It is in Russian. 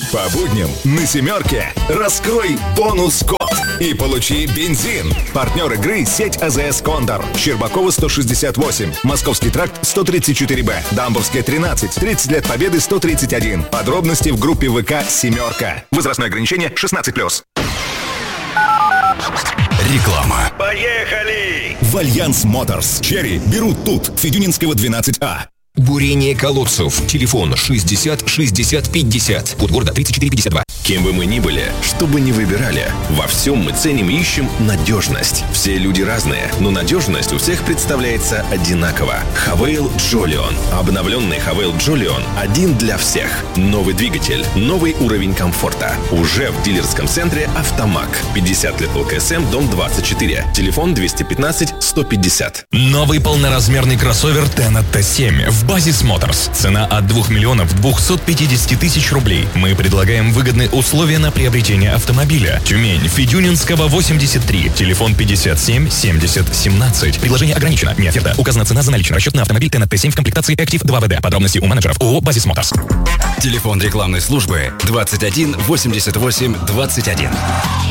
По будням на «семерке» раскрой бонус-код и получи бензин. Партнер игры — сеть АЗС «Кондор». Щербакова 168, Московский тракт 134Б, Дамбовская 13, 30 лет Победы 131. Подробности в группе ВК «Семерка». Возрастное ограничение 16+. Реклама. Поехали! В Альянс Моторс. Черри берут тут. Федюнинского 12А. Бурение колодцев. Телефон 60 60 50. Код города 3452. Кем бы мы ни были, что бы ни выбирали, во всем мы ценим и ищем надежность. Все люди разные, но надежность у всех представляется одинаково. Хавейл Джолион. Обновленный Хавейл Джолион один для всех. Новый двигатель, новый уровень комфорта. Уже в дилерском центре «Автомаг». 50 лет ЛКСМ, дом 24. Телефон 215 150. Новый полноразмерный кроссовер Tenna T7 в Базис Моторс. Цена от 2 миллионов 250 тысяч рублей. Мы предлагаем выгодные условия на приобретение автомобиля. Тюмень, Федюнинского 83. Телефон 57 70 17. Предложение ограничено. Не оферта. Указана цена за наличный расчет на автомобиль Tenna T7 в комплектации Active 2WD. Подробности у менеджеров ООО «Базис Моторс». Телефон рекламной службы 21 88 21.